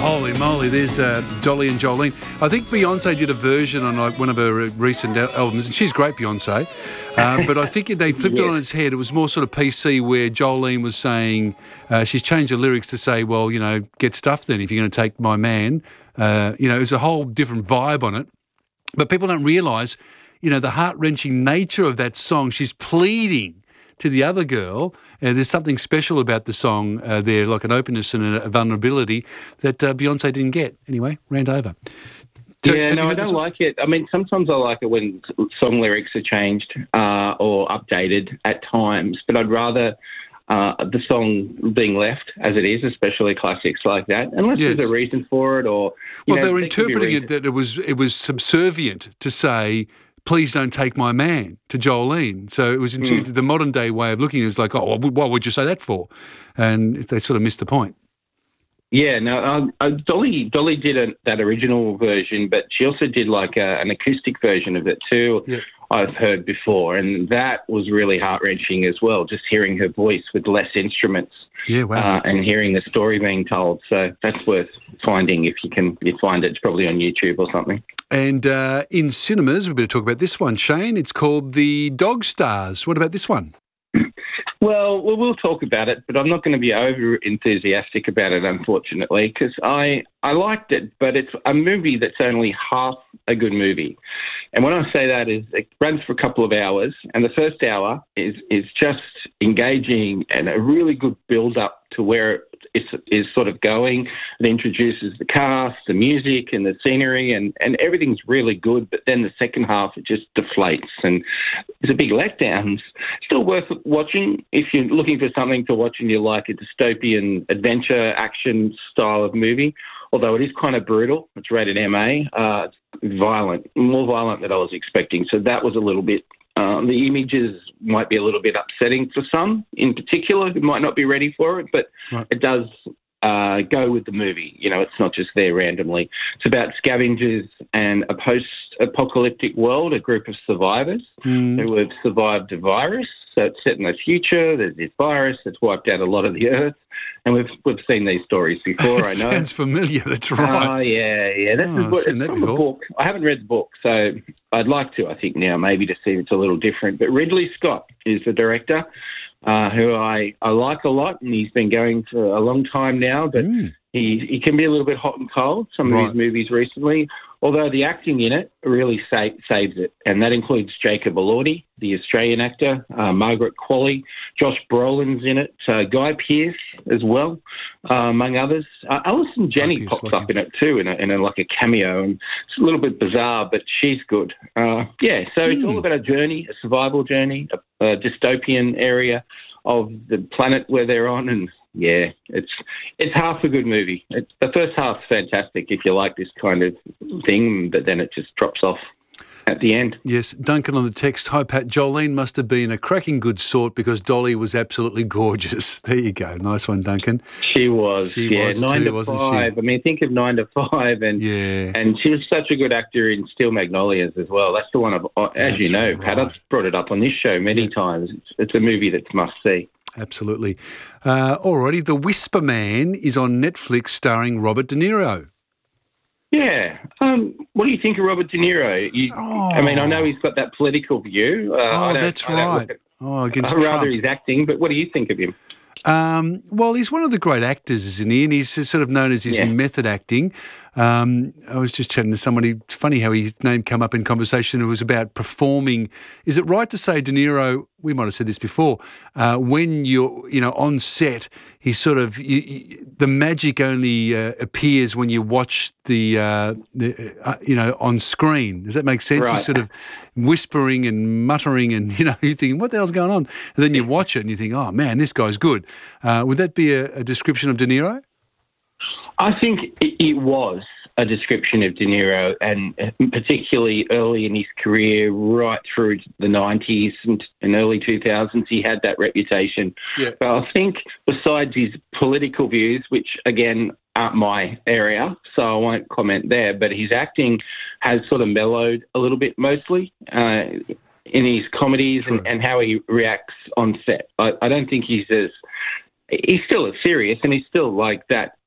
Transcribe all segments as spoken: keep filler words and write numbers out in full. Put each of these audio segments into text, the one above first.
Holy moly, there's uh, Dolly and Jolene. I think Beyonce did a version on like one of her recent al- albums, and she's great, Beyonce. Uh, but I think they flipped Yes. it on its head. It was more sort of P C, where Jolene was saying, uh, she's changed the lyrics to say, well, you know, get stuffed then if you're going to take my man. Uh, you know, there's a whole different vibe on it. But people don't realise, you know, the heart-wrenching nature of that song. She's pleading to the other girl. Uh, there's something special about the song uh, there, like an openness and a vulnerability that uh, Beyonce didn't get. Anyway, rant over. So, yeah, have no, you I heard don't this- like it. I mean, sometimes I like it when song lyrics are changed uh, or updated at times, but I'd rather uh, the song being left as it is, especially classics like that, unless Yes. there's a reason for it or... You Well, know, they were there could be interpreting it reasons. that it was it was subservient to say, please don't take my man, to Jolene. So it was Hmm. the modern day way of looking at it is like, oh, well, what would you say that for? And they sort of missed the point. Yeah, no, um, uh, Dolly Dolly did a, that original version, but she also did like a, an acoustic version of it too. Yeah. I've heard before, and that was really heart wrenching as well. Just hearing her voice with less instruments, Yeah, wow. uh, and hearing the story being told. So that's worth finding if you can. You find it. It's probably on YouTube or something. And uh, in cinemas, we better talk about this one, Shane. It's called The Dog Stars. What about this one? Well, well, we'll talk about it, but I'm not going to be over enthusiastic about it, unfortunately, because I, I liked it, but it's a movie that's only half a good movie. And when I say that is it runs for a couple of hours, and the first hour is, is just engaging and a really good build-up to where it is sort of going. It introduces the cast, the music and the scenery, and, and everything's really good, but then the second half, it just deflates, and it's a big letdown. Still worth watching if you're looking for something to watch and you like a dystopian adventure action style of movie, although it is kind of brutal. It's rated M A. Uh, it's violent, more violent than I was expecting, so that was a little bit... Um, the images might be a little bit upsetting for some in particular who might not be ready for it, but Right. it does uh, go with the movie. You know, it's not just there randomly. It's about scavengers and a post-apocalyptic world, a group of survivors Mm. who have survived a virus. So it's set in the future. There's this virus that's wiped out a lot of the earth. And we've we've seen these stories before, It I know. sounds familiar, that's Oh, right. yeah, yeah. This Oh, is I've what, seen it's that from the before. book. I haven't read the book, so I'd like to, I think, now, maybe to see if it's a little different. But Ridley Scott is the director, uh, who I, I like a lot, and he's been going for a long time now, but Mm. he, he can be a little bit hot and cold, some of Right. his movies recently, although the acting in it really sa- saves it. And that includes Jacob Elordi, the Australian actor, uh, Margaret Qualley, Josh Brolin's in it, uh, Guy Pearce as well, uh, among others. Uh, Alison Janney Pearce, pops lucky. up in it too, in, a, in a, like a cameo, and it's a little bit bizarre, but she's good. Uh, yeah, so it's Hmm. all about a journey, a survival journey, a, a dystopian area of the planet where they're on, and yeah, it's it's half a good movie. It's, the first half's fantastic if you like this kind of thing, but then it just drops off at the end. Yes, Duncan on the text. Hi, Pat. Jolene must have been a cracking good sort because Dolly was absolutely gorgeous. There you go. Nice one, Duncan. She was, She yeah, was nine too, to wasn't five. she? I mean, think of nine to five, and Yeah. and she was such a good actor in Steel Magnolias as well. That's the one I've, uh, as you That's know, Pat, right. I've brought it up on this show many Yeah. times. It's, it's a movie that's must see. Absolutely. Uh, alrighty, The Whisper Man is on Netflix starring Robert De Niro. Yeah. Um, what do you think of Robert De Niro? You, I mean, I know he's got that political view. Uh, I Oh, don't- that's I don't look right. at- Oh, against Rather Trump. his acting, but what do you think of him? Um, well, he's one of the great actors, isn't he? And he's sort of known as his Yeah. method acting. Um, I was just chatting to somebody. Funny how his name come up in conversation. It was about performing. Is it right to say De Niro? We might have said this before. Uh, when you're, you know, on set, he sort of you, you, the magic only uh, appears when you watch the, uh, the uh, you know, on screen. Does that make sense? He's Right. sort of whispering and muttering, and you know, you're thinking, what the hell's going on? And then you watch it and you think, oh man, this guy's good. Uh, would that be a, a description of De Niro? I think it, it was a description of De Niro, and particularly early in his career, right through the nineties and, and early two thousands, he had that reputation. Yeah. But I think besides his political views, which again aren't my area, so I won't comment there, but his acting has sort of mellowed a little bit mostly uh, in his comedies True. and, and how he reacts on set. I, I don't think he's as... He's still serious, and he's still like that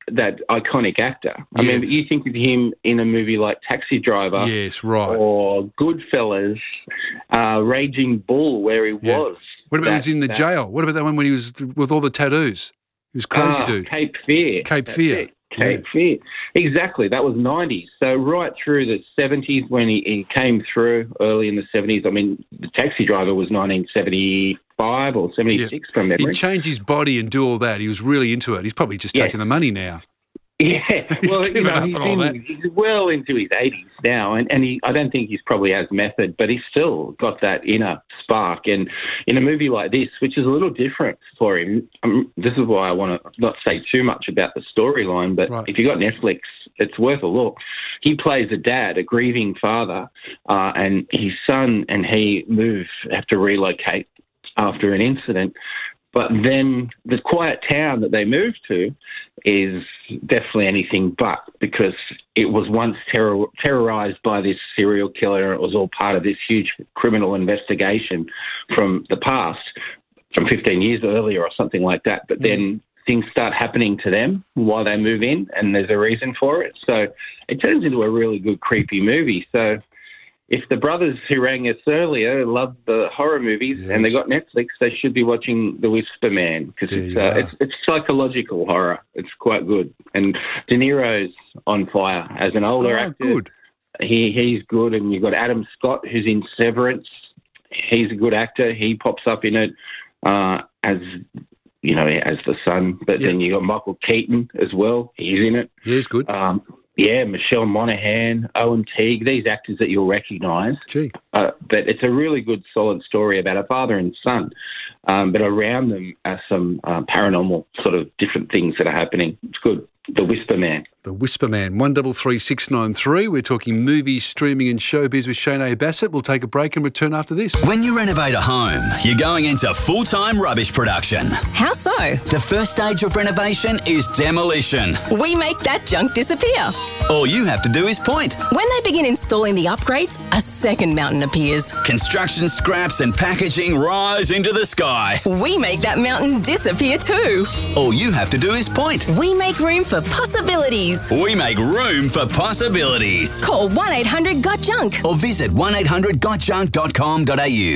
that iconic actor. I Yes. mean, you think of him in a movie like Taxi Driver Yes, right. or Goodfellas, uh, Raging Bull, where he Yeah. was. What about when he was that- in the that- jail? What about that one when he was with all the tattoos? He was crazy, Ah, dude. Cape Fear. Cape That's Fear. it. Cape Fear. Exactly. That was nineties. So right through the seventies when he, he came through early in the seventies. I mean, the Taxi Driver was nineteen seventy-five or seventy-six from memory. He'd change his body and do all that. He was really into it. He's probably just Yeah. taking the money now. Yeah, He's well, given you know, up he's, on all in, that. he's well into his eighties now, and, and he, I don't think he's probably as method, but he's still got that inner spark. And in a movie like this, which is a little different for him, um, this is why I want to not say too much about the storyline, but Right. if you got Netflix, it's worth a look. He plays a dad, a grieving father, uh, and his son and he move, have to relocate after an incident. But then the quiet town that they moved to is definitely anything but, because it was once terror- terrorized by this serial killer. It was all part of this huge criminal investigation from the past, from fifteen years earlier or something like that. But then things start happening to them while they move in, and there's a reason for it. So it turns into a really good, creepy movie. So if the brothers who rang us earlier love the horror movies Yes. and they got Netflix, they should be watching The Whisper Man, because There it's, you uh, are. it's it's psychological horror. It's quite good. And De Niro's on fire as an older Oh, actor. good. He he's good, and you've got Adam Scott, who's in Severance. He's a good actor. He pops up in it uh, as you know as the son. But Yeah. then you got Michael Keaton as well. He's in it. Yeah, he's good. Um, yeah, Michelle Monaghan, Owen Teague, these actors that you'll recognise. Gee. Uh, but it's a really good, solid story about a father and son. Um, but around them are some uh, paranormal sort of different things that are happening. It's good. The Whisper Man. The Whisper Man, one double three six nine three. We're talking movies, streaming and showbiz with Shane A. Bassett. We'll take a break and return after this. When you renovate a home, you're going into full-time rubbish production. How so? The first stage of renovation is demolition. We make that junk disappear. All you have to do is point. When they begin installing the upgrades, a second mountain appears. Construction scraps and packaging rise into the sky. We make that mountain disappear too. All you have to do is point. We make room for possibilities. We make room for possibilities. Call one eight hundred got junk. Or visit one eight hundred got junk dot com dot a u.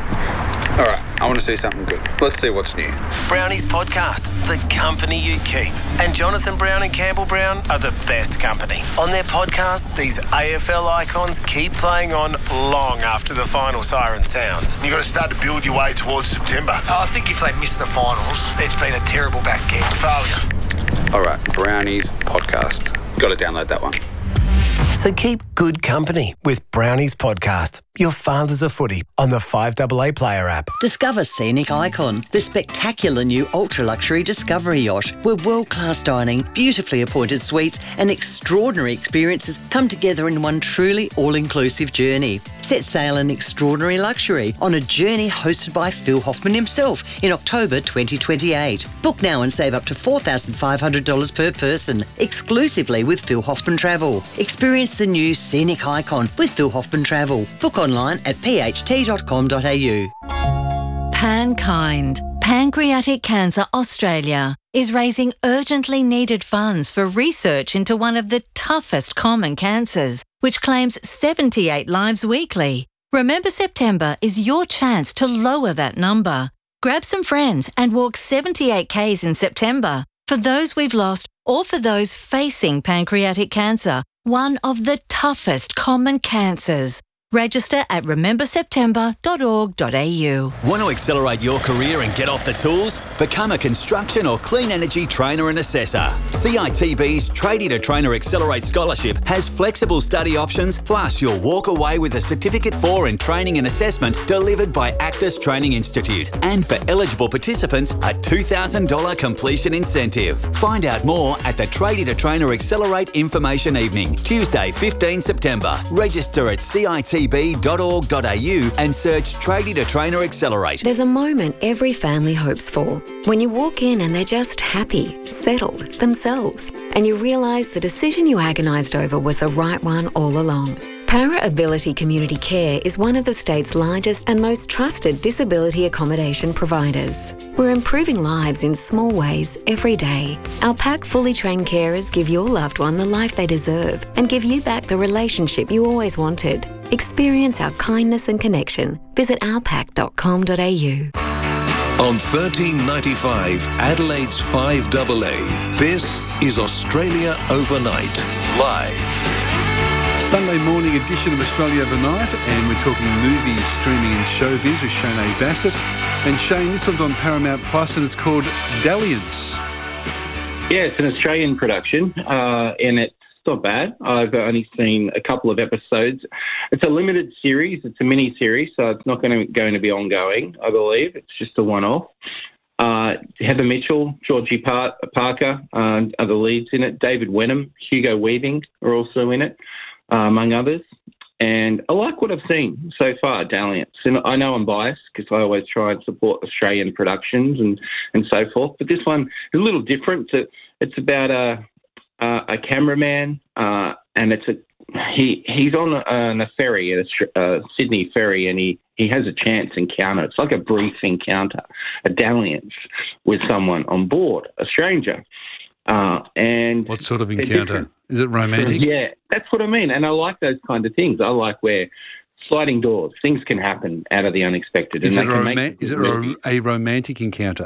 All right, I want to see something good. Let's see what's new. Brownies Podcast, the company you keep. And Jonathan Brown and Campbell Brown are the best company. On their podcast, these A F L icons keep playing on long after the final siren sounds. You've got to start to build your way towards September. I think if they miss the finals, it's been a terrible back end. Failure. All right, Brownies Podcast. Got to download that one. So keep good company with Brownies Podcast, your father's a footy, on the five A A Player app. Discover Scenic Icon, the spectacular new ultra-luxury Discovery yacht, where world-class dining, beautifully appointed suites and extraordinary experiences come together in one truly all-inclusive journey. Set sail in extraordinary luxury on a journey hosted by Phil Hoffman himself in October twenty twenty-eight. Book now and save up to four thousand five hundred dollars per person, exclusively with Phil Hoffman Travel. Experience the new Scenic Icon with Phil Hoffman Travel. Book online at p h t dot com dot a u. Pankind, Pancreatic Cancer Australia, is raising urgently needed funds for research into one of the toughest common cancers, which claims seventy-eight lives weekly. Remember September is your chance to lower that number. Grab some friends and walk seventy-eight kays in September for those we've lost or for those facing pancreatic cancer, one of the toughest common cancers. Register at remember september dot org dot a u. Want to accelerate your career and get off the tools? Become a construction or clean energy trainer and assessor. C I T B's Tradie to Trainer Accelerate Scholarship has flexible study options, plus you'll walk away with a Certificate for in Training and Assessment delivered by Actus Training Institute. And for eligible participants, a two thousand dollars completion incentive. Find out more at the Tradie to Trainer Accelerate Information Evening, Tuesday, fifteenth September. Register at c i t b dot org dot a u and search Tradie to Trainer Accelerate. There's a moment every family hopes for. When you walk in and they're just happy, settled, themselves, and you realise the decision you agonised over was the right one all along. Para Ability Community Care is one of the state's largest and most trusted disability accommodation providers. We're improving lives in small ways every day. Our PAC fully trained carers give your loved one the life they deserve and give you back the relationship you always wanted. Experience our kindness and connection. Visit our pac dot com dot a u. On thirteen ninety-five, Adelaide's five A A, this is Australia Overnight, live. Sunday morning edition of Australia Overnight, and we're talking movies, streaming and showbiz with Shane A. Bassett. And Shane, this one's on Paramount Plus and it's called Dalliance. Yeah, it's an Australian production, uh, and it's not bad. I've only seen a couple of episodes. It's a limited series. It's a mini-series, so it's not going to, going to be ongoing, I believe. It's just a one-off. Uh, Heather Mitchell, Georgie Par- Parker uh, are the leads in it. David Wenham, Hugo Weaving are also in it, uh, among others. And I like what I've seen so far, Dalliance. And I know I'm biased because I always try and support Australian productions and, and so forth. But this one is a little different. It's, a, it's about a, a, a cameraman, uh, and it's a he he's on a, on a ferry at a uh, Sydney ferry, and he, he has a chance encounter. It's like a brief encounter, a dalliance with someone on board, a stranger. Uh, and what sort of encounter? Is it romantic? Yeah, that's what I mean. And I like those kind of things. I like where sliding doors, things can happen out of the unexpected. Is and it, they a, can rom- make is it a, a romantic encounter?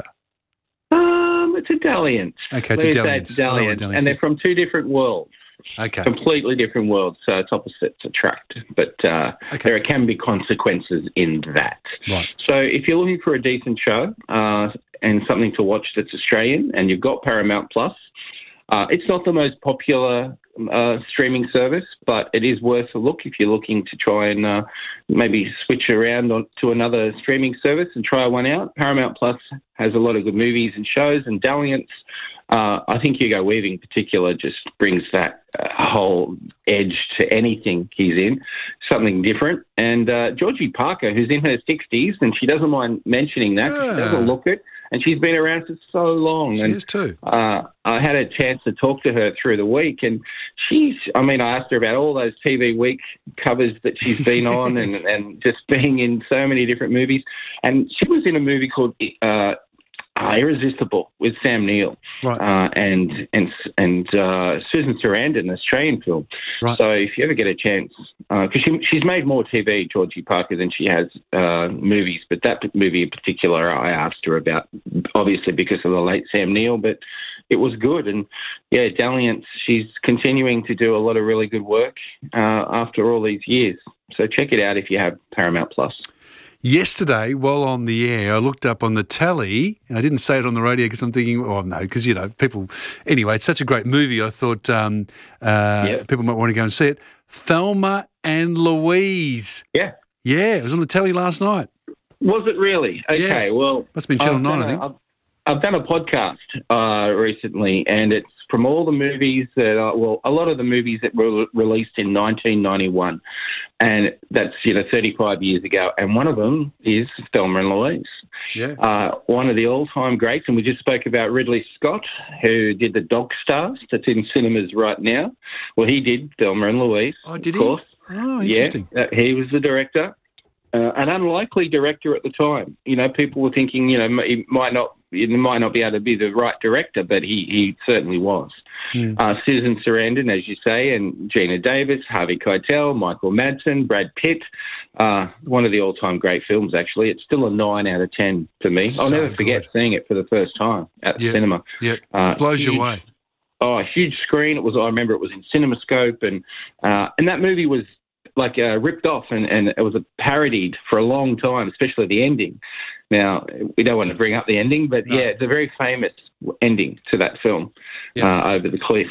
Um, it's a dalliance. Okay, it's Let a me say dalliance. It's dalliance. Oh, dalliance. And they're from two different worlds. Okay. Completely different worlds, so it's opposites attract. But uh, okay. there can be consequences in that. Right. So if you're looking for a decent show uh, and something to watch that's Australian, and you've got Paramount Plus, uh, it's not the most popular uh, streaming service, but it is worth a look if you're looking to try and uh, maybe switch around on, to another streaming service and try one out. Paramount Plus has a lot of good movies and shows, and Dalliance, uh, I think Hugo Weaving in particular just brings that uh, whole edge to anything he's in, something different. And uh, Georgie Parker, who's in her sixties, and she doesn't mind mentioning that, Yeah. she doesn't look it, and she's been around for so long. She and, is too. Uh, I had a chance to talk to her through the week, and she's, I mean, I asked her about all those T V Week covers that she's been on and, and just being in so many different movies. And she was in a movie called uh, uh, Irresistible with Sam Neill, right. uh, and and and uh, Susan Sarandon, an Australian film. Right. So if you ever get a chance, because uh, she, she's made more T V, Georgie Parker, than she has uh, movies, but that movie in particular I asked her about, obviously because of the late Sam Neill, but it was good. And, yeah, Dalliance, she's continuing to do a lot of really good work uh, after all these years. So check it out if you have Paramount Plus. Yesterday, while on the air, I looked up on the tally, and I didn't say it on the radio because I'm thinking, oh, no, because, you know, people... Anyway, it's such a great movie, I thought um, uh, Yeah. people might want to go and see it. Thelma and Louise. Yeah. Yeah, it was on the telly last night. Was it really? Okay, Yeah. well... Must have been Channel I've nine, done I a- think. I've, I've done a podcast uh, recently, and it's from all the movies that are, well, a lot of the movies that were released in nineteen ninety-one, and that's, you know, thirty-five years ago, and one of them is Thelma and Louise. Yeah. Uh, one of the all-time greats, and we just spoke about Ridley Scott, who did the Dog Stars, that's in cinemas right now. Well, he did Thelma and Louise, Oh, did of he? course. Oh, interesting. Yeah, uh, he was the director. Uh, an unlikely director at the time. You know, people were thinking, you know, he might not, he might not be able to be the right director, but he, he certainly was. Mm. Uh, Susan Sarandon, as you say, and Gina Davis, Harvey Keitel, Michael Madsen, Brad Pitt. Uh, one of the all-time great films, actually. It's still a nine out of ten for me. So I'll never forget good. seeing it for the first time at the Yeah. cinema. Yeah, Uh, blows you huge- away. Oh, a huge screen. It was. I remember it was in CinemaScope, and uh, and that movie was like uh, ripped off, and, and it was a parodied for a long time, especially the ending. Now, we don't want to bring up the ending, but No. yeah, it's a very famous ending to that film, Yeah. uh, over the cliff.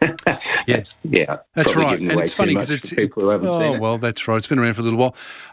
Yeah. yeah, That's probably right, giving and away it's too funny much because it's for people who haven't oh seen it. well, that's right. It's been around for a little while.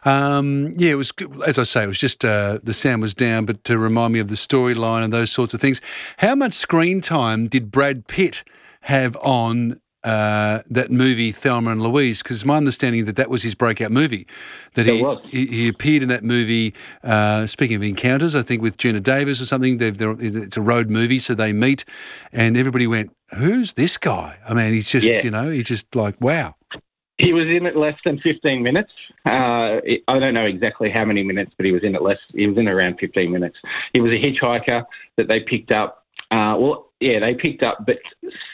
Um, yeah, it was good. As I say, it was just uh, the sound was down, but to remind me of the storyline and those sorts of things. How much screen time did Brad Pitt have on uh, that movie Thelma and Louise? Because my understanding that that was his breakout movie. That It he, was. he he appeared in that movie. Uh, speaking of encounters, I think with Gina Davis or something. They've, they're, it's a road movie, so they meet, and everybody went, "Who's this guy?" I mean, he's just Yeah. you know, he's just like wow. He was in it less than fifteen minutes. Uh, I don't know exactly how many minutes, but he was in it less. He was in around fifteen minutes. He was a hitchhiker that they picked up. Uh, well, yeah, they picked up, but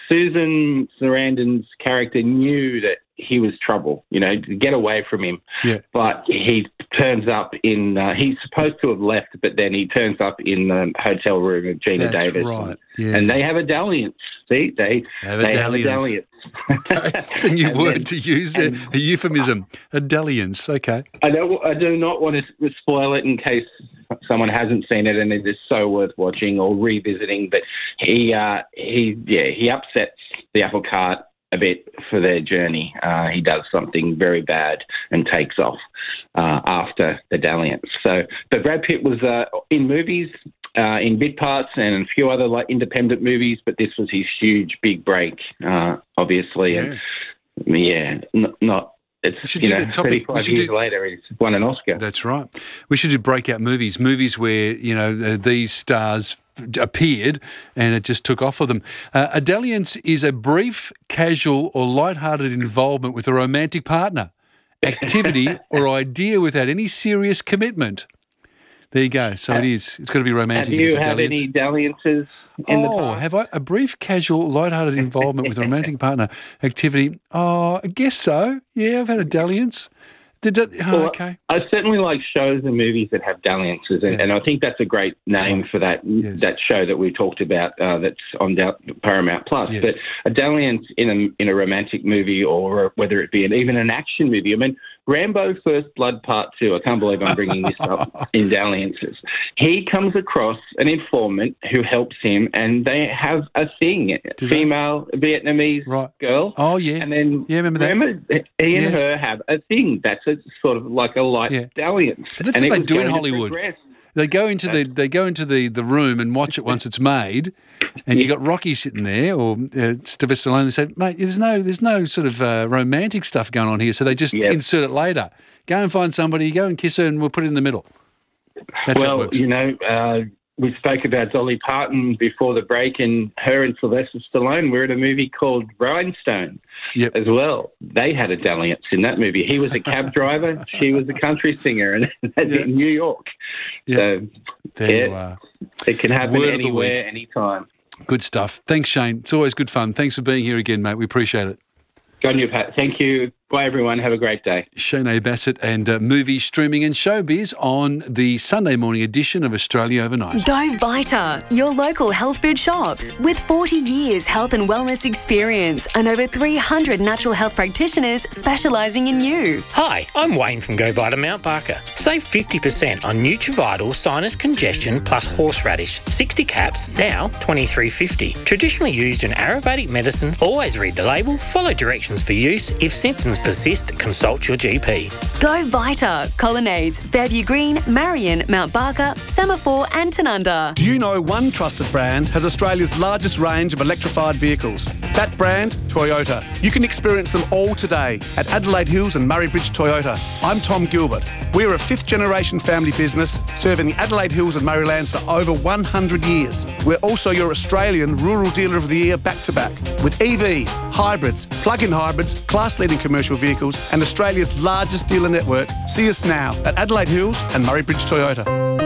Susan Sarandon's character knew that he was trouble, you know, to get away from him. Yeah. But he turns up in, uh, he's supposed to have left, but then he turns up in the hotel room of Gina That's Davis. right. Yeah. And they have a dalliance. See, they, They have a they dalliance. have a dalliance. Okay. It's a new And word then- to use there, a euphemism, a dalliance. Okay. I don't. I do not want to spoil it in case someone hasn't seen it and it is so worth watching or revisiting. But he, uh, he, yeah, he upsets the apple cart a bit for their journey. Uh, he does something very bad and takes off uh, after the dalliance. So, but Brad Pitt was uh, in movies, uh, in bit parts, and a few other like independent movies. But this was his huge, big break, uh, obviously, Yeah. and yeah, n- not. It's, should you do know, the topic. We thirty-five should years do- later, he's won an Oscar. That's right. We should do breakout movies, movies where, you know, uh, these stars appeared and it just took off for them. Uh, a dalliance is a brief, casual or light-hearted involvement with a romantic partner, activity or idea without any serious commitment. There you go. So it is. It's got to be romantic. Have if you it's a had dalliance. any dalliances in the Oh, past? have I? A brief, casual, light-hearted involvement with a romantic partner, activity. Oh, I guess so. Yeah, I've had a dalliance. Did that, oh, Well, okay. I certainly like shows and movies that have dalliances, and, Yeah. and I think that's a great name for that Yes. that show that we talked about uh, that's on Dal- Paramount Plus. Yes. But a dalliance in a in a romantic movie, or whether it be an, even an action movie. I mean, Rambo: First Blood Part Two. I can't believe I'm bringing this up in dalliances. He comes across an informant who helps him, and they have a thing. they? Female Vietnamese Right. girl. Oh, yeah. And then Yeah, remember that? remember, he and Yes. her have a thing. That's a sort of like a light Yeah. dalliance. But that's And what it they was do in going to Hollywood. progress. They go into the they go into the, the room and watch it once it's made, and you got Rocky sitting there or uh, Sylvester Stallone. They say, "Mate, there's no there's no sort of uh, romantic stuff going on here." So they just Yep. insert it later. Go and find somebody, go and kiss her, and we'll put it in the middle. That's how it Well, works. you know, uh, we spoke about Dolly Parton before the break, and her and Sylvester Stallone were in a movie called Rhinestone Yep. as well. They had a dalliance in that movie. He was a cab driver, she was a country singer, and that's Yeah. in New York. Yeah. So There yeah, you are. it can happen Word of the anywhere, week. anytime. Good stuff. Thanks, Shane. It's always good fun. Thanks for being here again, mate. We appreciate it. Go on you, Pat. Thank you. Bye, everyone. Have a great day. Shane Bassett and uh, movie streaming and showbiz on the Sunday morning edition of Australia Overnight. Go Vita, your local health food shops. With forty years health and wellness experience and over three hundred natural health practitioners specialising in you. Hi, I'm Wayne from Go Vita Mount Barker. Save fifty percent on Nutrivital Sinus Congestion plus Horseradish. sixty caps, now twenty-three fifty. Traditionally used in Ayurvedic medicine. Always read the label, follow directions for use. If symptoms persist, consult your G P. Go Vita, Colonnades, Fairview Green, Marion, Mount Barker, Semaphore and Tanunda. Do you know one trusted brand has Australia's largest range of electrified vehicles? That brand, Toyota. You can experience them all today at Adelaide Hills and Murray Bridge Toyota. I'm Tom Gilbert. We're a fifth generation family business serving the Adelaide Hills and Murraylands for over one hundred years. We're also your Australian Rural Dealer of the Year back to back with E Vs, hybrids, plug-in hybrids, class-leading commercial vehicles and Australia's largest dealer network. See us now at Adelaide Hills and Murray Bridge Toyota.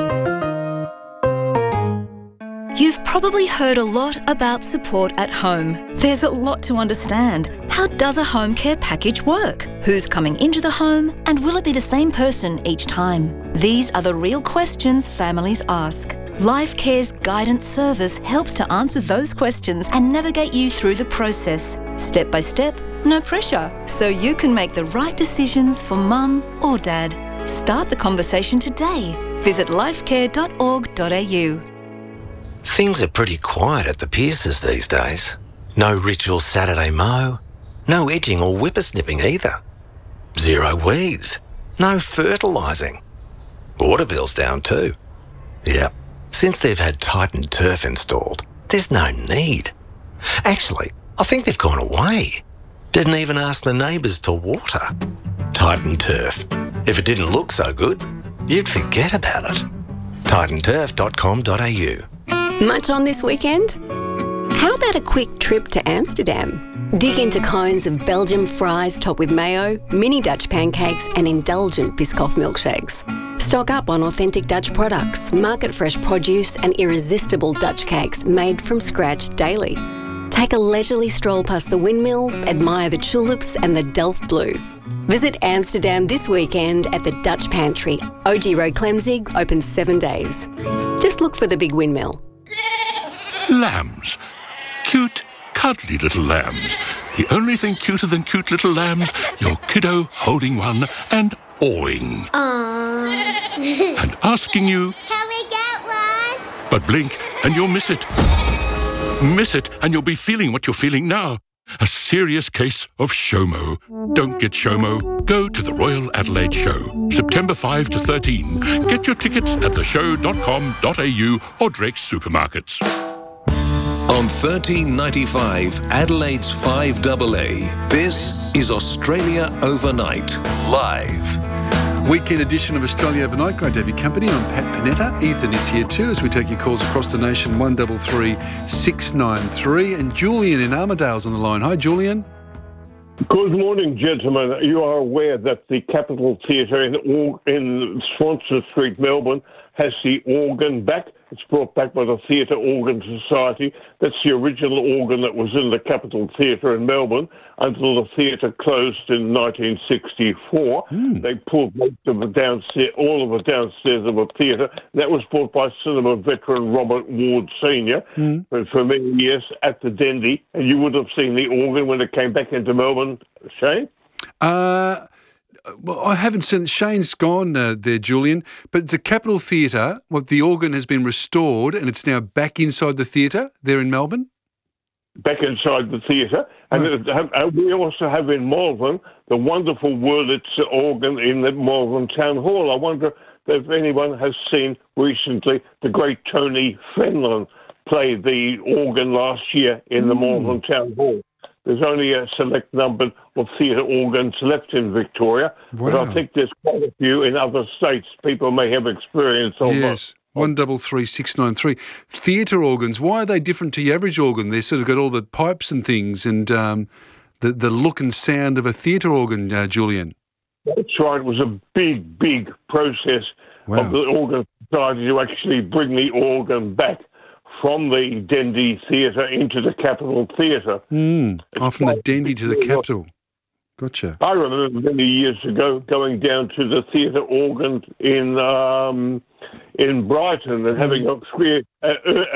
You've probably heard a lot about support at home. There's a lot to understand. How does a home care package work? Who's coming into the home? And will it be the same person each time? These are the real questions families ask. Life Care's guidance service helps to answer those questions and navigate you through the process, step by step, no pressure, so you can make the right decisions for mum or dad. Start the conversation today. Visit lifecare dot org dot a u. Things are pretty quiet at the Pierces these days. No ritual Saturday mow, no edging or whippersnipping either. Zero weeds, no fertilising. Water bill's down too. Yep, since they've had Titan Turf installed, there's no need. Actually, I think they've gone away. Didn't even ask the neighbours to water. Titan Turf. If it didn't look so good, you'd forget about it. titan turf dot com dot a u. Much on this weekend? How about a quick trip to Amsterdam? Dig into cones of Belgian fries topped with mayo, mini Dutch pancakes and indulgent Biscoff milkshakes. Stock up on authentic Dutch products, market-fresh produce and irresistible Dutch cakes made from scratch daily. Take a leisurely stroll past the windmill, admire the tulips and the Delft Blue. Visit Amsterdam this weekend at the Dutch Pantry. O G Road Clemzig, open seven days. Just look for the big windmill. Lambs. Cute, cuddly little lambs. The only thing cuter than cute little lambs, your kiddo holding one and awing. Aww. And asking you, can we get one? But blink and you'll miss it. Miss it and you'll be feeling what you're feeling now. A serious case of SHOMO. Don't get SHOMO. Go to the Royal Adelaide Show, September fifth to thirteen. Get your tickets at the show dot com dot a u or Drake's supermarkets. On thirteen ninety-five, Adelaide's five A A, this is Australia Overnight, live. Weekend edition of Australia Overnight. Great to have your company. I'm Pat Panetta. Ethan is here too as we take your calls across the nation. one three three, six nine three. And Julian in Armidale's on the line. Hi, Julian. Good morning, gentlemen. You are aware that the Capitol Theatre in, in Swanston Street, Melbourne, has the organ back. It's brought back by the Theatre Organ Society. That's the original organ that was in the Capitol Theatre in Melbourne until the theatre closed in nineteen sixty-four. Mm. They pulled most of it downstairs, all of it downstairs of a theatre. That was bought by cinema veteran Robert Ward Senior Mm. for, for many years at the Dendy. And you would have seen the organ when it came back into Melbourne, Shane? Uh... Well, I haven't seen. Shane's gone uh, there, Julian. But it's a Capitol Theatre. What the organ has been restored, and it's now back inside the theatre there in Melbourne. Back inside the theatre, and right. it, we also have in Malvern the wonderful Wurlitzer organ in the Malvern Town Hall. I wonder if anyone has seen recently the great Tony Fenlon play the organ last year in the mm. Malvern Town Hall. There's only a select number of theatre organs left in Victoria, wow. but I think there's quite a few in other states. People may have experience of yes. One double three six nine three. Theatre organs. Why are they different to your average organ? They've sort of got all the pipes and things, and um, the the look and sound of a theatre organ. Uh, Julian. That's right. It was a big, big process wow. of the Organ Society to actually bring the organ back from the Dendy Theatre into the Capitol Theatre. Mm. Oh, from the Dendy to the Capitol. Gotcha. I remember many years ago going down to the theatre organ in um, in Brighton and having a free a,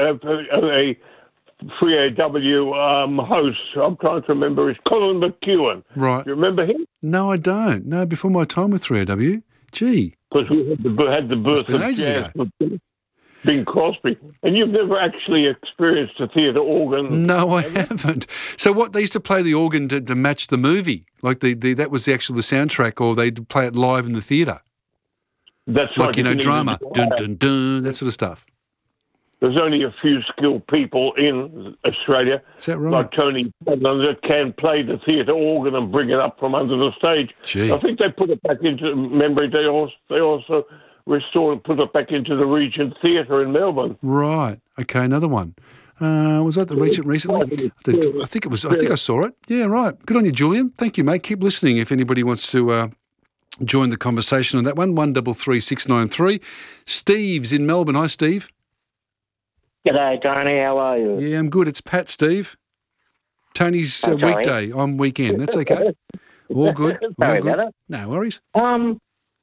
a, a free A W um, host. I'm trying to remember. It's Colin McEwen. Right. Do you remember him? No, I don't. No, before my time with three A W. Gee. Because we had the, had the birth of jazz. Bing Crosby, and you've never actually experienced a theatre organ. No, I haven't. So what, they used to play the organ to, to match the movie? Like the, the that was the actual the soundtrack, or they'd play it live in the theatre? That's like, right. you know, drama, dun, dun, dun, that sort of stuff. There's only a few skilled people in Australia, Is that right? like Tony Fenlon, that can play the theatre organ and bring it up from under the stage. Gee. I think they put it back into memory. They also, they also restored and put it back into the Regent Theatre in Melbourne. Right. Okay, another one. Uh, was that the Regent recently? I think it was. I think I saw it. Yeah, right. Good on you, Julian. Thank you, mate. Keep listening if anybody wants to uh, join the conversation on that one. One double three six nine three. Steve's in Melbourne. Hi, Steve. G'day, Tony. How are you? Yeah, I'm good. It's Pat, Steve. Tony's uh, weekday. I'm weekend. That's okay. All good. All Sorry good. about it. No worries. Um,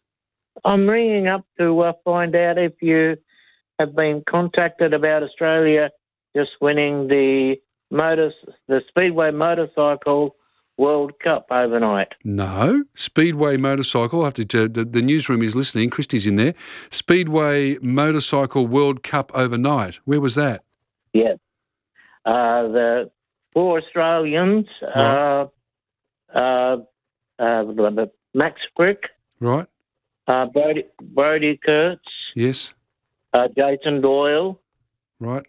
I'm ringing up to uh, find out if you have been contacted about Australia just winning the motor, the Speedway Motorcycle World Cup overnight. No. Speedway Motorcycle. I have to, uh, the, the newsroom is listening. Christy's in there. Speedway Motorcycle World Cup overnight. Where was that? Yeah. Uh, the four Australians, right. uh, uh, uh, Max Crick. Right. Uh, Brody, Brody Kurtz. Yes. Uh, Jason Doyle. Right.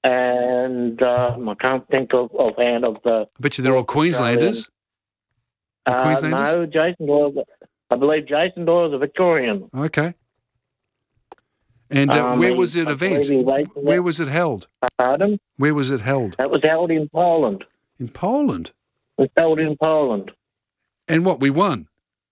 And uh, I can't think of offhand of the. I bet you they're all Queenslanders. Uh, Queenslanders? No, Jason Doyle. I believe Jason Doyle is a Victorian. Okay. And uh, um, where was it event? Where was it held? Pardon? Where was it held? That was held in Poland. In Poland? was held in Poland. And what, we won?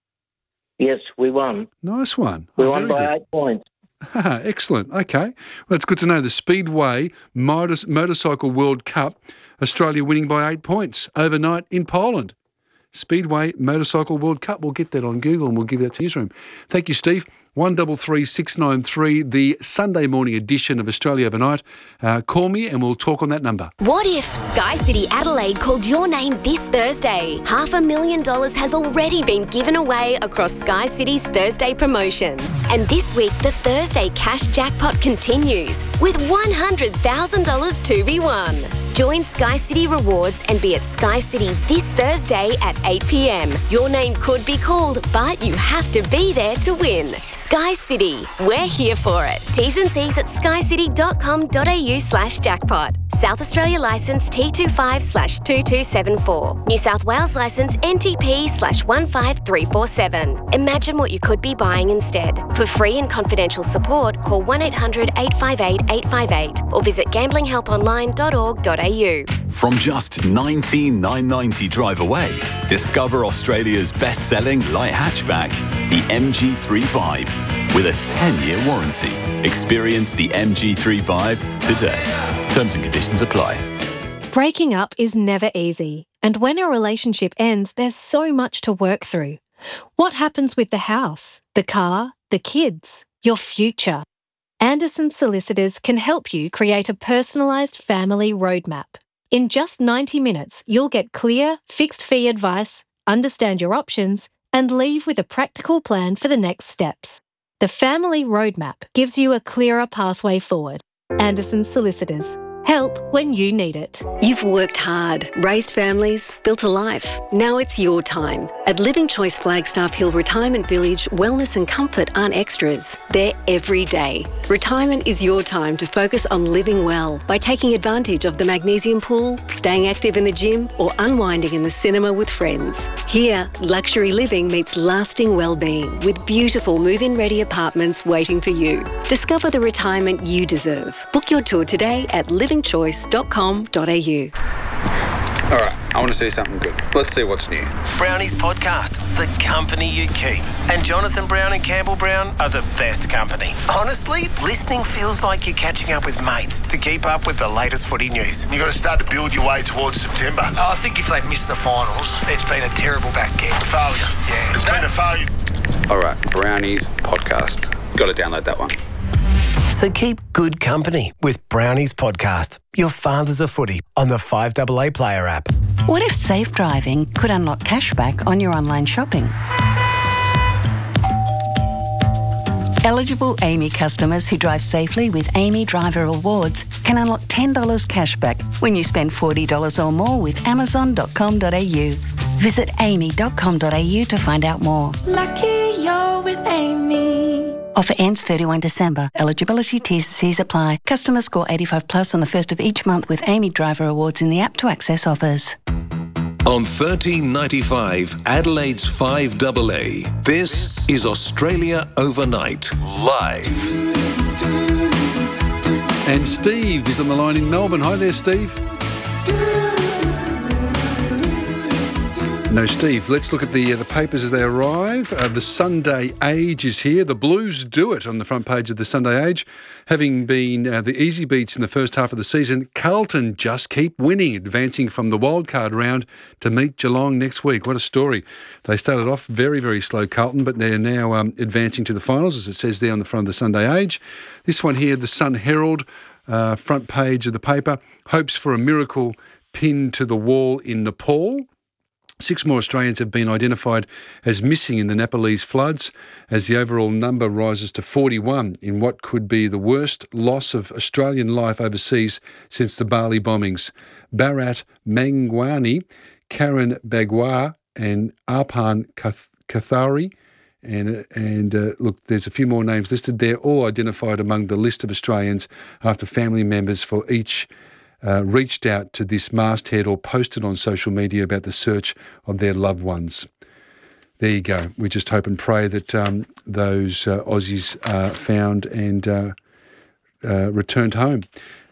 Yes, we won. Nice one. We Oh, won very by good. eight points. Ah, excellent. Okay. Well, it's good to know. The Speedway Motor- Motorcycle World Cup, Australia winning by eight points overnight in Poland. Speedway Motorcycle World Cup. We'll get that on Google and we'll give that to newsroom. Thank you, Steve. one three three six nine three, the Sunday morning edition of Australia Overnight. Uh, call me and we'll talk on that number. What if Sky City Adelaide called your name this Thursday? Half a million dollars has already been given away across Sky City's Thursday promotions. And this week, the Thursday cash jackpot continues with one hundred thousand dollars to be won. Join Sky City Rewards and be at Sky City this Thursday at eight p.m. Your name could be called, but you have to be there to win. Sky City, we're here for it. T's and C's at skycity.com.au slash jackpot. South Australia licence T twenty-five slash two two seven four. New South Wales licence N T P slash one five three four seven. Imagine what you could be buying instead. For free and confidential support, call one eight hundred eight five eight eight five eight or visit gambling help online dot org dot a u. From just nineteen thousand nine hundred ninety drive away, discover Australia's best-selling light hatchback, the M G thirty-five, with a ten-year warranty. Experience the M G thirty-five today. Terms and conditions apply. Breaking up is never easy, and when a relationship ends, there's so much to work through. What happens with the house, the car, the kids, your future? Anderson Solicitors can help you create a personalised family roadmap. In just ninety minutes, you'll get clear, fixed-fee advice, understand your options, and leave with a practical plan for the next steps. The Family Roadmap gives you a clearer pathway forward. Anderson Solicitors. Help when you need it. You've worked hard, raised families, built a life. Now it's your time. At Living Choice Flagstaff Hill Retirement Village, wellness and comfort aren't extras. They're every day. Retirement is your time to focus on living well by taking advantage of the magnesium pool, staying active in the gym, or unwinding in the cinema with friends. Here, luxury living meets lasting well-being with beautiful move-in ready apartments waiting for you. Discover the retirement you deserve. Book your tour today at living choice dot com dot a u. All right, I want to see something good. Let's see what's new. Brownie's podcast, The Company You Keep. And Jonathan Brown and Campbell Brown are the best company. Honestly, listening feels like you're catching up with mates to keep up with the latest footy news. You've got to start to build your way towards September. Oh, I think if they miss the finals, it's been a terrible back end. Failure. Yeah. It's been a failure. All right, Brownie's podcast. Got to download that one. So keep good company with Brownie's podcast, Your Father's a Footy, on the five A A Player app. What if safe driving could unlock cashback on your online shopping? Eligible A M I customers who drive safely with A M I Driver Awards can unlock ten dollars cashback when you spend forty dollars or more with amazon dot com dot a u. Visit a m i dot com dot a u to find out more. Lucky you're with Amy. Offer ends thirty-first December. Eligibility T's and C's apply. Customers score eighty-five plus on the first of each month with A M I Driver Awards in the app to access offers. On thirteen ninety-five, Adelaide's five A A, this is Australia Overnight, live. And Steve is on the line in Melbourne. Hi there, Steve. No, Steve. Let's look at the uh, the papers as they arrive. Uh, the Sunday Age is here. The Blues do it on the front page of the Sunday Age. Having been uh, the easy beats in the first half of the season, Carlton just keep winning, advancing from the wildcard round to meet Geelong next week. What a story. They started off very, very slow, Carlton, but they're now um, advancing to the finals, as it says there on the front of the Sunday Age. This one here, the Sun Herald, uh, front page of the paper, hopes for a miracle pinned to the wall in Nepal. Six more Australians have been identified as missing in the Nepalese floods, as the overall number rises to forty-one in what could be the worst loss of Australian life overseas since the Bali bombings. Bharat Mangwani, Karen Bagwa and Arpan Kathari. And, and uh, look, there's a few more names listed there, all identified among the list of Australians after family members for each Uh, reached out to this masthead or posted on social media about the search of their loved ones. There you go. We just hope and pray that um, those uh, Aussies are found and uh, uh, returned home.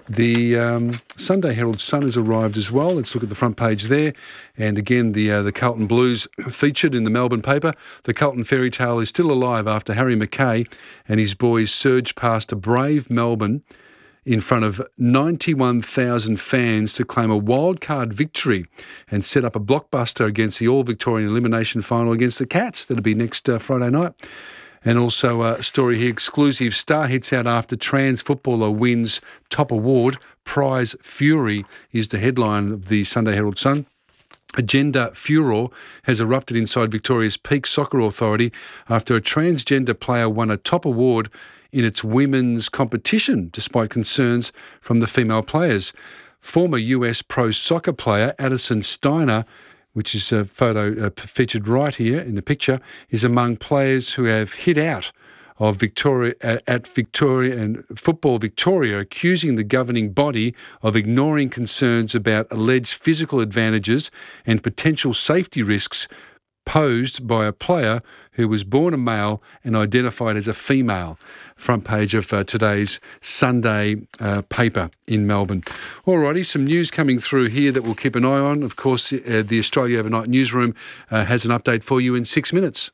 The um, Sunday Herald Sun has arrived as well. Let's look at the front page there. And again, the uh, the Carlton Blues featured in the Melbourne paper. The Carlton fairy tale is still alive after Harry Mackay and his boys surged past a brave Melbourne in front of ninety-one thousand fans to claim a wildcard victory and set up a blockbuster against the All-Victorian Elimination Final against the Cats. That'll be next uh, Friday night. And also a story here, exclusive star hits out after trans footballer wins top award. Prize Fury is the headline of the Sunday Herald Sun. A gender furor has erupted inside Victoria's peak soccer authority after a transgender player won a top award in its women's competition, despite concerns from the female players. Former U S pro soccer player Addison Steiner, which is a photo uh, featured right here in the picture, is among players who have hit out of Victoria uh, at Victoria and Football Victoria, accusing the governing body of ignoring concerns about alleged physical advantages and potential safety risks posed by a player who was born a male and identified as a female. Front page of uh, today's Sunday uh, paper in Melbourne. Alrighty, some news coming through here that we'll keep an eye on. Of course, uh, the Australia Overnight newsroom uh, has an update for you in six minutes.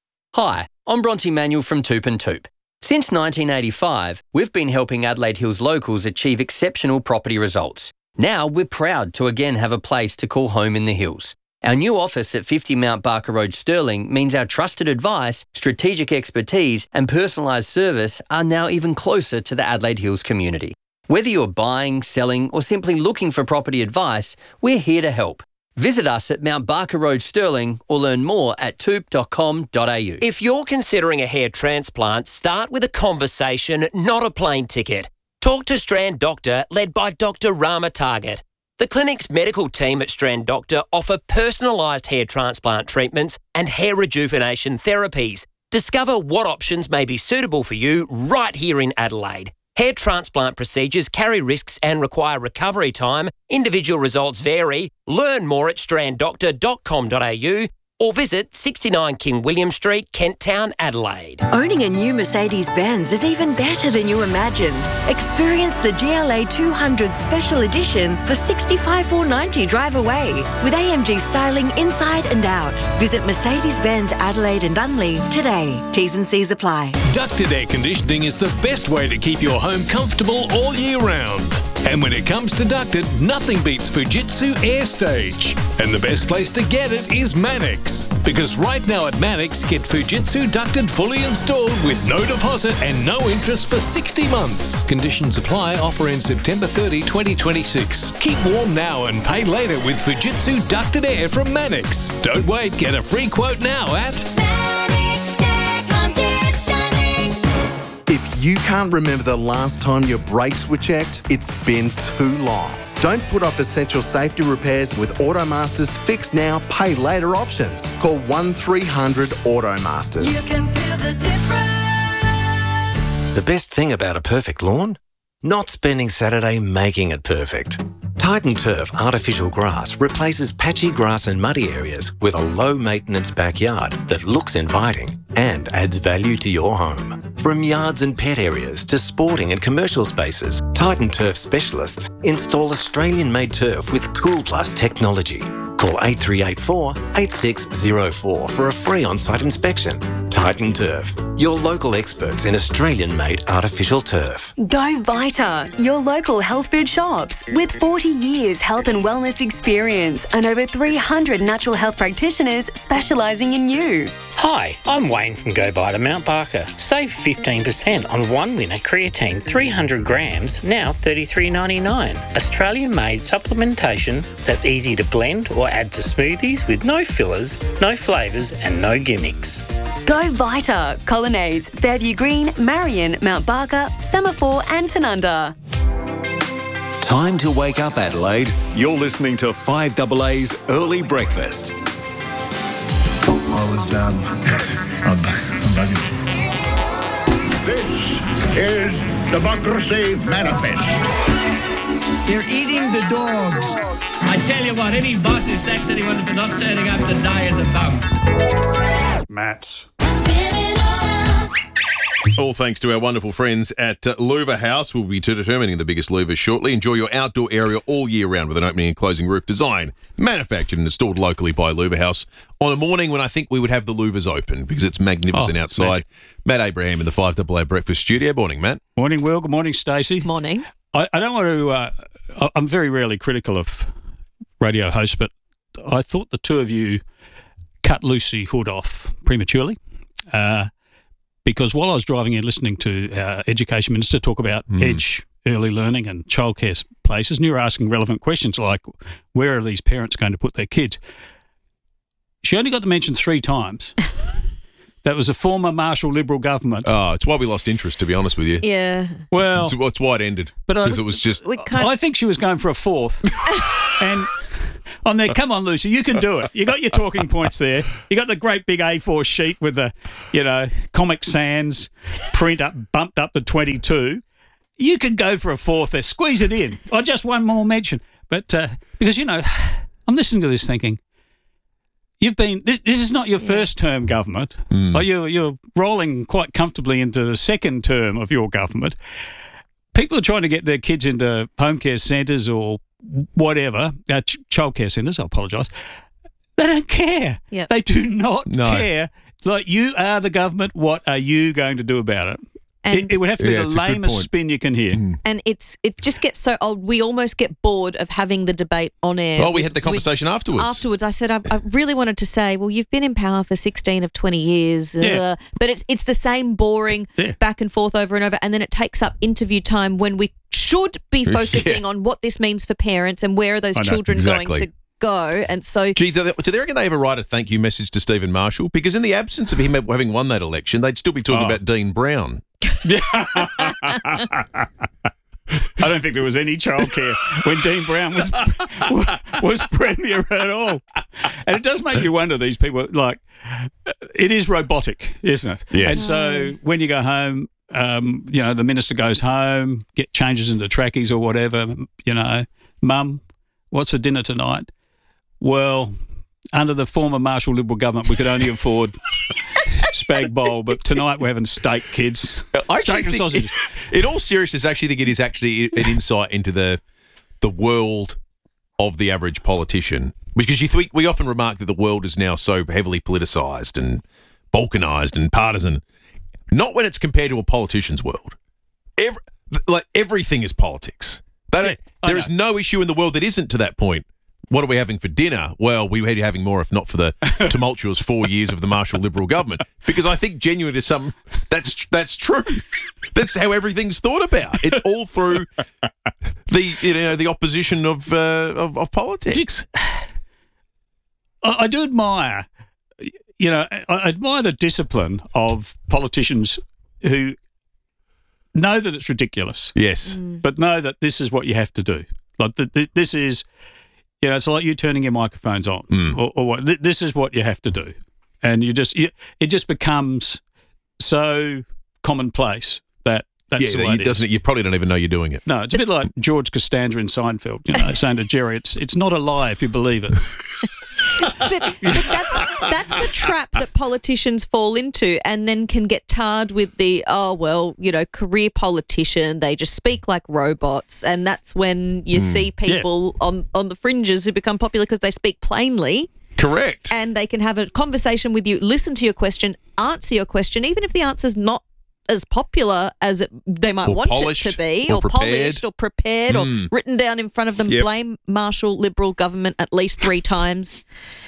Hi, I'm Bronte Manuel from Toop and Toop. Since nineteen eighty-five, we've been helping Adelaide Hills locals achieve exceptional property results. Now we're proud to again have a place to call home in the hills. Our new office at fifty Mount Barker Road, Stirling, means our trusted advice, strategic expertise and personalised service are now even closer to the Adelaide Hills community. Whether you're buying, selling or simply looking for property advice, we're here to help. Visit us at Mount Barker Road, Stirling or learn more at toop dot com dot a u. If you're considering a hair transplant, start with a conversation, not a plane ticket. Talk to Strand Doctor, led by Doctor Rama Target. The clinic's medical team at Strand Doctor offer personalised hair transplant treatments and hair rejuvenation therapies. Discover what options may be suitable for you right here in Adelaide. Hair transplant procedures carry risks and require recovery time. Individual results vary. Learn more at strand doctor dot com dot a u or visit sixty-nine King William Street, Kent Town, Adelaide. Owning a new Mercedes-Benz is even better than you imagined. Experience the G L A two hundred Special Edition for sixty-five thousand four hundred ninety drive away with A M G styling inside and out. Visit Mercedes-Benz Adelaide and Unley today. T's and C's apply. Ducted air conditioning is the best way to keep your home comfortable all year round. And when it comes to ducted, nothing beats Fujitsu AirStage. And the best place to get it is Mannix. Because right now at Mannix, get Fujitsu ducted fully installed with no deposit and no interest for sixty months. Conditions apply. Offer ends September thirtieth, twenty twenty-six. Keep warm now and pay later with Fujitsu ducted air from Mannix. Don't wait. Get a free quote now at Mannix Air Conditioning. If you can't remember the last time your brakes were checked, it's been too long. Don't put off essential safety repairs with Automaster's Fix Now, Pay Later options. Call one three hundred Automasters. You can feel the difference. The best thing about a perfect lawn? Not spending Saturday making it perfect. Titan Turf Artificial Grass replaces patchy grass and muddy areas with a low-maintenance backyard that looks inviting and adds value to your home. From yards and pet areas to sporting and commercial spaces, Titan Turf specialists install Australian-made turf with Cool Plus technology. Call eight three eight four, eight six zero four for a free on-site inspection. Titan Turf, your local experts in Australian-made artificial turf. Go Vita, your local health food shops. With forty years health and wellness experience and over three hundred natural health practitioners specialising in you. Hi, I'm Wayne from Go Vita Mount Barker. Save fifteen percent on one winner creatine three hundred grams, now thirty-three ninety-nine. Australian-made supplementation that's easy to blend or add to smoothies with no fillers, no flavours and no gimmicks. Go Vita, Colonnades, Fairview Green, Marion, Mount Barker, Semaphore and Tanunda. Time to wake up, Adelaide. You're listening to five A A's Early Breakfast. I was, um, I'm, I'm bugging. This is Democracy Manifest. They're eating the dogs. I tell you what, any boss who sacks anyone for not turning up today is a bum. Matt. All thanks to our wonderful friends at uh, Louver House. We'll be determining the biggest louvers shortly. Enjoy your outdoor area all year round with an opening and closing roof design, manufactured and installed locally by Louver House on a morning when I think we would have the louvers open because it's magnificent Oh, outside. magic. Matt Abraham in the five A A Breakfast Studio. Morning, Matt. Morning, Will. Good morning, Stacey. Morning. I, I don't want to. Uh, I- I'm very rarely critical of radio hosts, but I thought the two of you cut Lucy Hood off prematurely. Uh, because while I was driving in listening to our Education Minister talk about Mm. Edge early learning and childcare places, and you were asking relevant questions like, where are these parents going to put their kids? She only got to mention three times. That was a former Marshall Liberal government. Oh, it's why we lost interest, to be honest with you. Yeah. Well, it's, it's why it ended. But I- Because it was just... We can't. I think she was going for a fourth. And I'm there, come on, Lucy, you can do it. You got your talking points there. You got the great big A four sheet with the, you know, Comic Sans print up, bumped up to twenty-two. You can go for a fourth there. Squeeze it in. Or just one more mention. But uh, because, you know, I'm listening to this thinking, you've been, this, this is not your first term government. Mm. Or you're, you're rolling quite comfortably into the second term of your government. People are trying to get their kids into home care centres or whatever, uh, ch- childcare centres, I apologise. They don't care. Yep. They do not No. care. Like, you are the government. What are you going to do about it? And- It, it would have to be Yeah, the it's a good lamest point. spin you can hear. And it's it just gets so old. We almost get bored of having the debate on air. Well, we had the conversation We- afterwards. Afterwards, I said I, I really wanted to say, well, you've been in power for sixteen of twenty years, Yeah. uh, but it's it's the same boring Yeah. back and forth over and over, and then it takes up interview time when we should be focusing Yeah. on what this means for parents and where are those I know, children going exactly. to go. And so, Gee, do they, do they reckon they ever write a thank you message to Stephen Marshall? Because in the absence of him having won that election, they'd still be talking Oh. about Dean Brown. I don't think there was any childcare when Dean Brown was was premier at all. And it does make you wonder, these people, like, it is robotic, isn't it? Yes. And so when you go home, um, you know, the minister goes home, get changes into trackies or whatever, you know, Mum, what's for dinner tonight? Well, under the former Marshall Liberal government, we could only afford spag bowl, but tonight we're having steak, kids. I actually Steak and think, sausage. in all seriousness, I actually think it is actually an insight into the the world of the average politician. Because you think we often remark that the world is now so heavily politicised and balkanised and partisan. Not when it's compared to a politician's world. Every, like everything is politics. They don't, Yeah, I there is no issue in the world that isn't to that point. What are we having for dinner? Well, we were having more, if not for the tumultuous four years of the Marshall Liberal government. Because I think genuinely to some, that's that's true. That's how everything's thought about. It's all through the you know the opposition of uh, of, of politics. I, I do admire, you know, I, I admire the discipline of politicians who know that it's ridiculous. Yes. But know that this is what you have to do. Like, th- th- this is, you know, it's like you turning your microphones on Mm. or, or what. Th- this is what you have to do. And you just, you, it just becomes so commonplace that that's yeah, the way you, it is. doesn't, you probably don't even know you're doing it. No, it's a bit like George Costanza in Seinfeld, you know, saying to Jerry, it's it's not a lie if you believe it. but, but that's that's the trap that politicians fall into, and then can get tarred with the oh well, you know, career politician. They just speak like robots, and that's when you Mm. see people on on the fringes who become popular because they speak plainly. Correct. And they can have a conversation with you, listen to your question, answer your question, even if the answer's not as popular as it, they might Or want polished, it to be, or or, prepared. polished, or prepared, Mm. or written down in front of them. Yep. Blame Marshall Liberal government at least three times.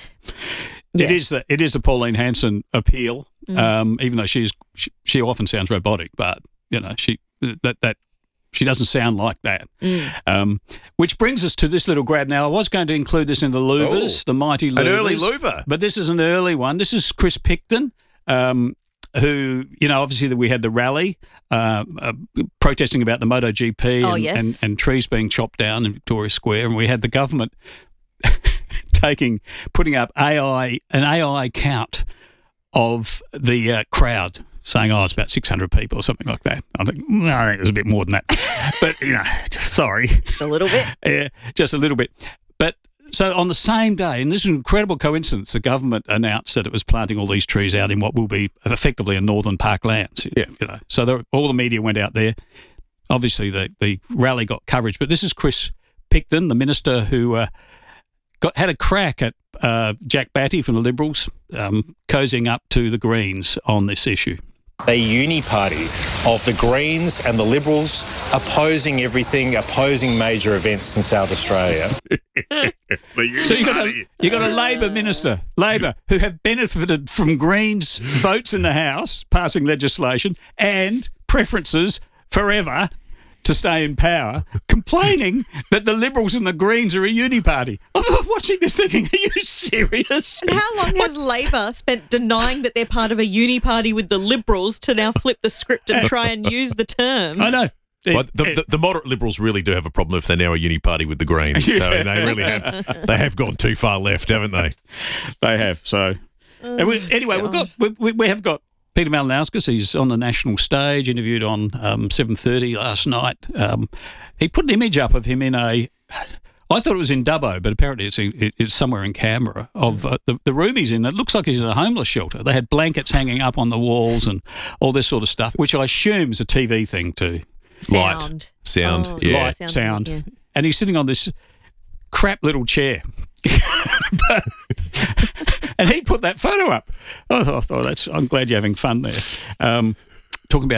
It is the it is the Pauline Hanson appeal, Mm. um, even though she's she, she often sounds robotic, but you know she that that she doesn't sound like that. Mm. Um, which brings us to this little grab. Now, I was going to include this in the Louvers, Oh, the mighty Louvers, an early Louver. but this is an early one. This is Chris Picton. Um, who, you know, obviously that we had the rally uh, uh, protesting about the MotoGP Oh, and, yes. and, and trees being chopped down in Victoria Square, and we had the government taking, putting up A I an A I count of the uh, crowd, saying, oh, it's about six hundred people or something like that. I think, no, I think it was a bit more than that. But, you know, sorry. Just a little bit. Yeah, just a little bit. But So on the same day, and this is an incredible coincidence, the government announced that it was planting all these trees out in what will be effectively a northern parklands. Yeah. You know, so there, all the media went out there. Obviously, the, the rally got coverage, but this is Chris Picton, the minister who uh, got had a crack at uh, Jack Batty from the Liberals, um, cozying up to the Greens on this issue. A uni party of the Greens and the Liberals opposing everything, opposing major events in South Australia. So you got a you got a Labor minister, Labor, who have benefited from Greens votes in the House passing legislation and preferences forever to stay in power, complaining that the Liberals and the Greens are a uni party. I'm watching this thinking, are you serious? And how long has Labor spent denying that they're part of a uni party with the Liberals to now flip the script and try and use the term? I know. Well, the, the, the moderate Liberals really do have a problem if they're now a uni party with the Greens. So Yeah. they really have. They have gone too far left, haven't they? They have. So and we, anyway, we've got we, we, we have got Peter Malinauskas. He's on the national stage, interviewed on um, seven thirty last night. Um, he put an image up of him in a. I thought it was in Dubbo, but apparently it's in, it's somewhere in Canberra. Of uh, the, the room he's in, it looks like he's in a homeless shelter. They had blankets hanging up on the walls and all this sort of stuff, which I assume is a T V thing too. Light, Sound. sound, Oh, yeah. Light, sound, sound, yeah. and he's sitting on this crap little chair. And he put that photo up. I thought, oh, that's. I'm glad you're having fun there. Um, talking about.